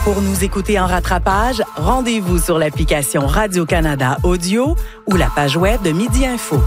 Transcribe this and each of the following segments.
Pour nous écouter en rattrapage, rendez-vous sur l'application Radio-Canada Audio ou la page web de Midi Info.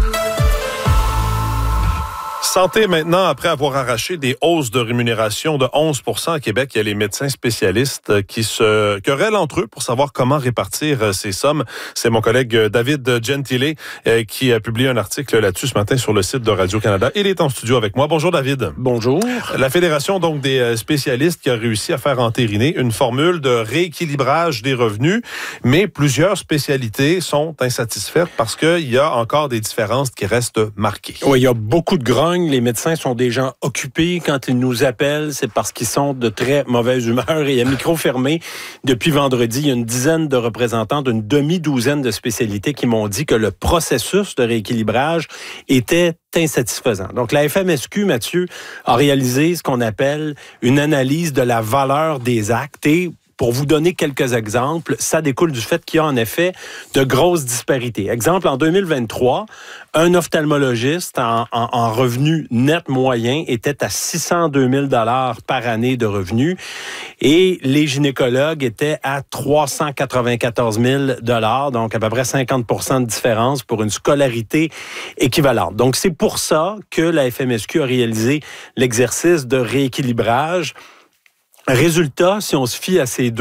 Santé maintenant, après avoir arraché des hausses de rémunération de 11% à Québec, il y a les médecins spécialistes qui se querellent entre eux pour savoir comment répartir ces sommes. C'est mon collègue David Gentile qui a publié un article là-dessus ce matin sur le site de Radio-Canada. Il est en studio avec moi. Bonjour David. Bonjour. La Fédération donc des spécialistes qui a réussi à faire entériner une formule de rééquilibrage des revenus, mais plusieurs spécialités sont insatisfaites parce qu'il y a encore des différences qui restent marquées. Oui, il y a beaucoup de grogne. Les médecins sont des gens occupés. Quand ils nous appellent, c'est parce qu'ils sont de très mauvaise humeur. Et à micro fermé, depuis vendredi, il y a une dizaine de représentants d'une demi-douzaine de spécialités qui m'ont dit que le processus de rééquilibrage était insatisfaisant. Donc, la FMSQ, Mathieu, a réalisé ce qu'on appelle une analyse de la valeur des actes et pour vous donner quelques exemples, ça découle du fait qu'il y a en effet de grosses disparités. Exemple, en 2023, un ophtalmologiste en revenu net moyen était à 602 000 $ par année de revenus et les gynécologues étaient à 394 000 $, donc à peu près 50 % de différence pour une scolarité équivalente. Donc, c'est pour ça que la FMSQ a réalisé l'exercice de rééquilibrage. Résultat, si on se fie à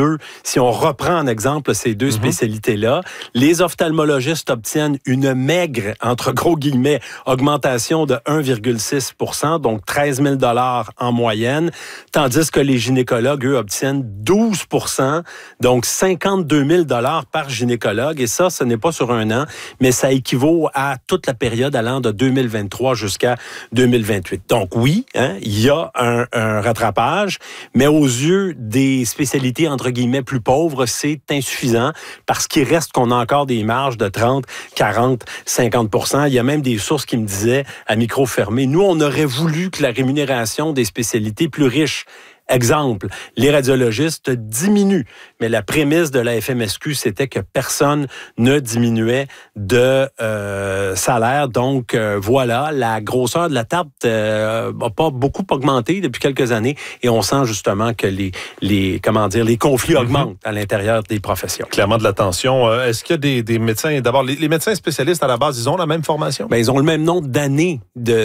si on reprend en exemple ces deux spécialités-là, les ophtalmologistes obtiennent une maigre, entre gros guillemets, augmentation de 1,6 %, donc 13 000 $ en moyenne, tandis que les gynécologues, eux, obtiennent 12 %, donc 52 000 $ par gynécologue. Et ça, ce n'est pas sur un an, mais ça équivaut à toute la période allant de 2023 jusqu'à 2028. Donc oui, il y a un rattrapage, mais aux yeux des spécialités, entre guillemets, plus pauvres, c'est insuffisant parce qu'il reste qu'on a encore des marges de 30, 40, 50 %. Il y a même des sources qui me disaient, à micro fermé, nous, on aurait voulu que la rémunération des spécialités plus riches, exemple, les radiologistes diminuent. Mais la prémisse de la FMSQ, c'était que personne ne diminuait de salaire. Donc, voilà, la grosseur de la tarte n'a pas beaucoup augmenté depuis quelques années et on sent justement que les conflits augmentent à l'intérieur des professions. Clairement de la tension. Est-ce qu'il y a des médecins, d'abord, les médecins spécialistes à la base, ils ont la même formation? Bien, ils ont le même nombre d'années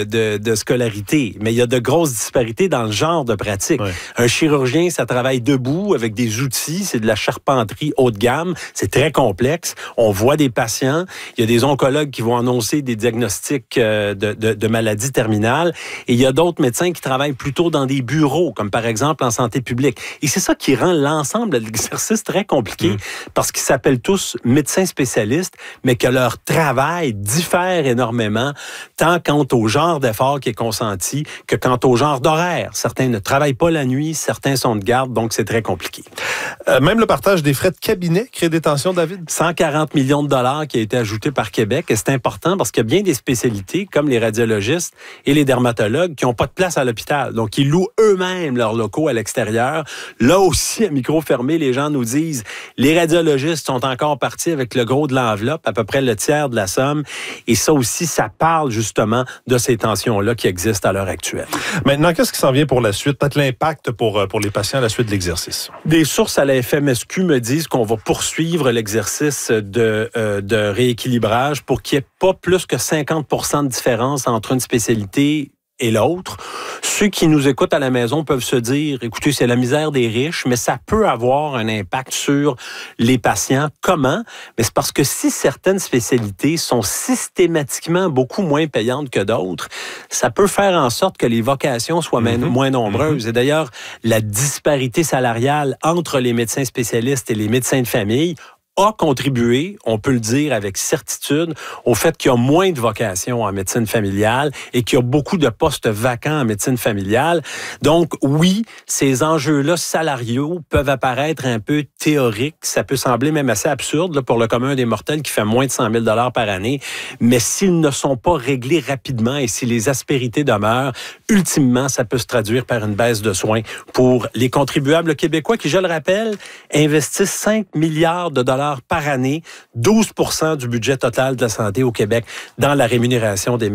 de scolarité, mais il y a de grosses disparités dans le genre de pratique. Ouais. Un chirurgien, ça travaille debout avec des outils, c'est de la charpenterie haut de gamme, c'est très complexe. On voit des patients, il y a des oncologues qui vont annoncer des diagnostics de maladies terminales et il y a d'autres médecins qui travaillent plutôt dans des bureaux, comme par exemple en santé publique. Et c'est ça qui rend l'ensemble de l'exercice très compliqué parce qu'ils s'appellent tous médecins spécialistes, mais que leur travail diffère énormément, tant quant au genre d'effort qui est consenti que quant au genre d'horaire. Certains ne travaillent pas la nuit, certains sont de garde, donc c'est très compliqué. Même le partage des frais de cabinet crée des tensions, David? 140 millions de $ qui a été ajouté par Québec. Et c'est important parce qu'il y a bien des spécialités, comme les radiologistes et les dermatologues, qui n'ont pas de place à l'hôpital. Donc, ils louent eux-mêmes leurs locaux à l'extérieur. Là aussi, à micro fermé, les gens nous disent, les radiologistes sont encore partis avec le gros de l'enveloppe, à peu près le tiers de la somme. Et ça aussi, ça parle justement de ces tensions-là qui existent à l'heure actuelle. Maintenant, qu'est-ce qui s'en vient pour la suite? Peut-être l'impact pour les patients à la suite de l'exercice. Des sources à la FMSQ me disent qu'on va poursuivre l'exercice de rééquilibrage pour qu'il n'y ait pas plus que 50 % de différence entre une spécialité et l'autre. Ceux qui nous écoutent à la maison peuvent se dire, écoutez, c'est la misère des riches, mais ça peut avoir un impact sur les patients. Comment? Mais c'est parce que si certaines spécialités sont systématiquement beaucoup moins payantes que d'autres, ça peut faire en sorte que les vocations soient moins nombreuses. Et d'ailleurs, la disparité salariale entre les médecins spécialistes et les médecins de famille a contribué, on peut le dire avec certitude, au fait qu'il y a moins de vocations en médecine familiale et qu'il y a beaucoup de postes vacants en médecine familiale. Donc, oui, ces enjeux-là salariaux peuvent apparaître un peu théoriques. Ça peut sembler même assez absurde là, pour le commun des mortels qui fait moins de 100 000 $ par année. Mais s'ils ne sont pas réglés rapidement et si les aspérités demeurent, ultimement, ça peut se traduire par une baisse de soins pour les contribuables québécois qui, je le rappelle, investissent 5 milliards de dollars par année, 12 % du budget total de la santé au Québec dans la rémunération des